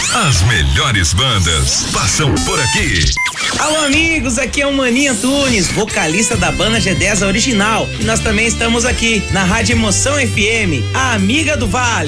As melhores bandas passam por aqui. Alô, amigos, aqui é o Maninho Antunes, vocalista da banda G10 original. E nós também estamos aqui na Rádio Emoção FM, a amiga do Vale.